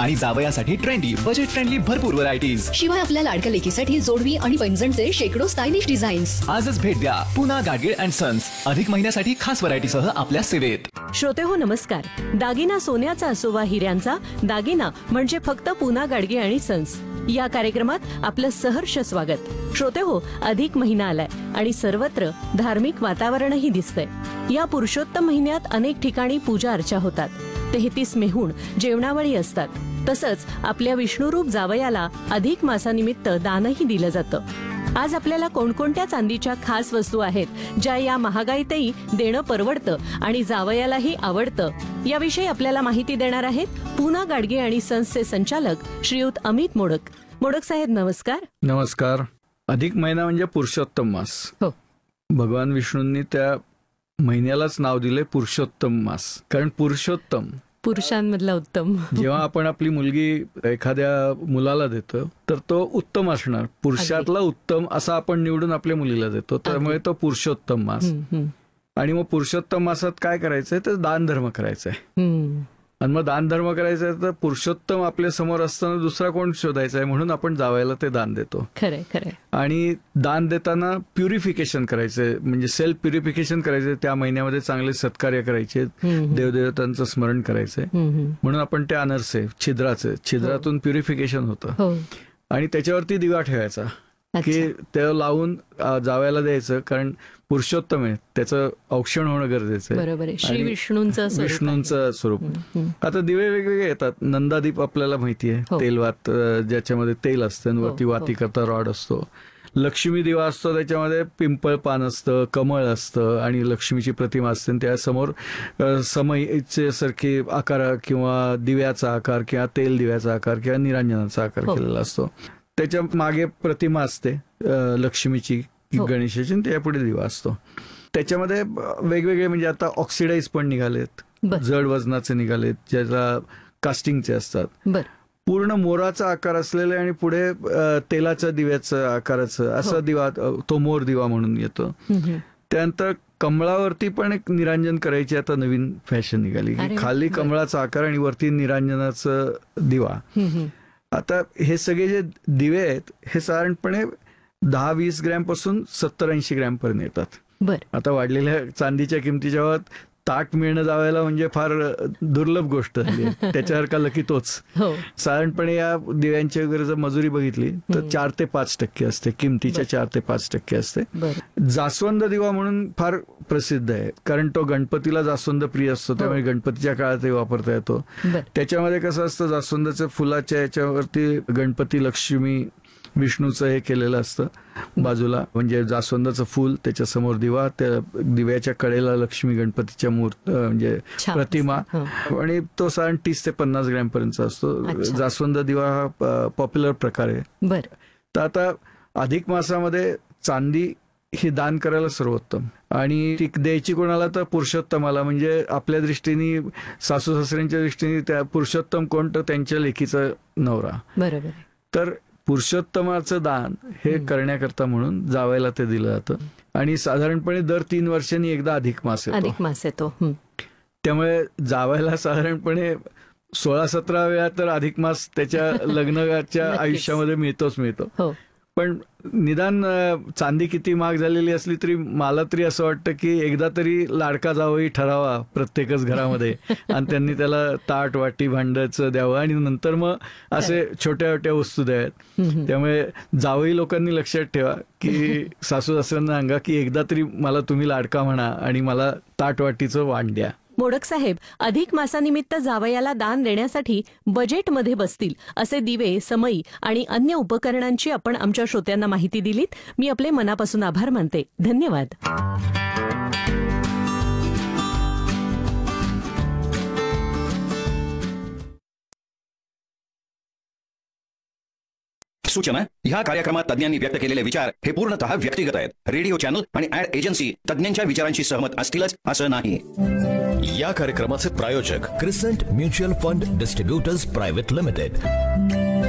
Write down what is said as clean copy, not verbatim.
आणि जावयासाठी trendy budget friendly भरपूर varieties. शिवाय आपल्या लाडक्या लेकीसाठी जोडवी आणि पैंजणचे शेकडो स्टायलिश डिझाईन्स. आजच भेट द्या पुना गाडगीळ अँड सन्स. अधिक महिन्यासाठी खास व्हरायटीसह आपल्या सेवेत. श्रोते हो नमस्कार. दागिना सोन्याचा असो वा हिऱ्यांचा, दागिना म्हणजे फक्त पुना गाडगे आणि सन्स. या कार्यक्रमात आपलं सहर्ष स्वागत. श्रोते हो, अधिक महिना आलाय आणि सर्वत्र धार्मिक वातावरणही दिसतंय. या पुरुषोत्तम महिन्यात अनेक ठिकाणी पूजा अर्चा होतात. 33 मेहूण जेवणावळी असतात. तसंच आपल्या विष्णुरूप जावयाला अधिक मासानिमित्त दानही दिलं जातं. आज आपल्याला कोणकोणत्या चांदीच्या खास वस्तू आहेत ज्या या महागाईतही देणं परवडतं आणि जावयालाही आवडतं, याविषयी आपल्याला माहिती देणार आहेत पुना गाडगे आणि सन्सचे संचालक श्रीयुत अमित मोडक. मोडक साहेब नमस्कार. नमस्कार. अधिक महिना म्हणजे पुरुषोत्तम मास. हो. भगवान विष्णूंनी त्या महिन्यालाच नाव दिले पुरुषोत्तम मास, कारण पुरुषोत्तम पुरुषांमधला उत्तम. जेव्हा आपण आपली मुलगी एखाद्या मुलाला देतो तर तो उत्तम असणार, पुरुषातला उत्तम असा आपण निवडून आपल्या मुलीला देतो, त्यामुळे तो पुरुषोत्तम मास. आणि मग पुरुषोत्तम मासात काय करायचंय तर दान धर्म करायचंय. आणि मग दान धर्म करायचंय तर पुरुषोत्तम आपल्या समोर असताना दुसरा कोण शोधायचा आहे, म्हणून आपण जावयाला ते दान देतो. खरंय खरंय. आणि दान देताना प्युरिफिकेशन करायचंय, म्हणजे सेल्फ प्युरिफिकेशन करायचंय. त्या महिन्यामध्ये चांगले सत्कार्य करायचे, देवदेवतांचं स्मरण करायचंय. म्हणून आपण ते अनर्से छिद्रातून प्युरिफिकेशन होतं. आणि त्याच्यावरती दिवा ठेवायचा की ते लावून जावयाला द्यायचं, कारण पुरुषोत्तम आहे, त्याचं औक्षण होणं गरजेचं आहे. बरोबर आहे. श्री विष्णूंचं स्वरूप. आता दिवे वेगवेगळे येतात. नंदादीप आपल्याला माहिती आहे, तेलवात, ज्याच्यामध्ये तेल असतं, वरती वाती करता रॉड असतो. लक्ष्मी दिवा असतो, त्याच्यामध्ये पिंपळ पान असतं, कमळ असतं आणि लक्ष्मीची प्रतिमा असते. त्यासमोर समईचे सारखे आकार किंवा दिव्याचा आकार किंवा तेल दिव्याचा आकार किंवा निरांजनाचा आकार केलेला असतो. त्याच्या मागे प्रतिमा असते लक्ष्मीची, गणेशाची, त्यापुढे दिवा असतो. त्याच्यामध्ये वेगवेगळे, म्हणजे आता ऑक्सिडाईज पण निघालेत, जड वजनाचे निघालेत, ज्याला कास्टिंगचे असतात. पूर्ण मोराचा आकार असलेले आणि पुढे तेलाच्या दिव्याचं आकाराचं असा दिवा, तो मोर दिवा म्हणून येतो. त्यानंतर कमळावरती पण एक निरांजन करायची आता नवीन फॅशन निघाली, खाली कमळाचा आकार आणि वरती निरांजनाचं दिवा. आता हे सगळे जे दिवे आहेत हे साधारणपणे 10-20 ग्रॅम पासून 70-80 ग्रॅम पर्यंत येतात. आता वाढलेल्या चांदीच्या किमती जेव्हा ताट मिळणं जावायला म्हणजे फार दुर्लभ गोष्ट झाली. त्याच्यासारखा लकी तोच. साधारणपणे या दिव्यांची वगैरे जर मजुरी बघितली तर 4 ते 5% असते, किमतीच्या 4 ते 5% असते. जास्वंद दिवा म्हणून फार प्रसिद्ध आहे, कारण तो गणपतीला जास्वंद प्रिय असतो, त्यामुळे गणपतीच्या काळातही वापरता येतो. त्याच्यामध्ये कसं असतं, जास्वंदाच्या फुलाच्या याच्यावरती गणपती, लक्ष्मी, विष्णूचं हे केलेलं असतं बाजूला, म्हणजे जास्वंदाचं फूल, त्याच्या समोर दिवा, त्या दिव्याच्या कडेला लक्ष्मी गणपतीच्या मूर्ती म्हणजे प्रतिमा. आणि तो साधारण 30 ते 50 ग्रॅम पर्यंत असतो. जास्वंद दिवा हा पॉप्युलर प्रकार आहे. तर आता अधिक मासामध्ये चांदी ही दान करायला सर्वोत्तम, आणि ती द्यायची कोणाला तर पुरुषोत्तमाला. म्हणजे आपल्या दृष्टीने, सासू सासऱ्यांच्या दृष्टीने त्या पुरुषोत्तम कोण, तर त्यांच्या लेकीचा नवरा. बरोबर. तर पुरुषोत्तमाचं दान हे करण्याकरता म्हणून जावयाला ते दिलं जातं. आणि साधारणपणे दर 3 वर्षांनी एकदा अधिक मास येतो. त्यामुळे जावयाला साधारणपणे 16-17 वेळा तर अधिक मास त्याच्या लग्नाच्या आयुष्यामध्ये मिळतो. पण निदान चांदी किती महाग झालेली असली तरी मला तरी असं वाटतं की एकदा तरी लाडका जावई ठरावा प्रत्येकच घरामध्ये, आणि त्यांनी त्याला ताट, वाटी, भांड्याचं द्यावं, आणि नंतर मग असे छोट्या छोट्या वस्तू द्याव्यात. त्यामुळे जावई लोकांनी लक्षात ठेवा की सासू सासऱ्यांना सांगा की एकदा तरी मला तुम्ही लाडका म्हणा आणि मला ताट, वाटीचं वाण द्या. मोडक साहेब, अधिक मासानिमित्त जावयाला दान देण्यासाठी बजेटमध्ये बसतील असे दिवे, समई आणि अन्य उपकरणांची आपण आमच्या श्रोत्यांना माहिती दिलीत. मी आपले मनापासून आभार मानते. धन्यवाद. सूचना: ह्या कार्यक्रमात तज्ञांनी व्यक्त केलेले विचार हे पूर्णतः व्यक्तिगत आहेत. रेडिओ चॅनल आणि ऍड एजन्सी तज्ञांच्या विचारांशी सहमत असतीलच असं नाही. या कार्यक्रमाचे प्रायोजक crescent mutual fund distributors private limited.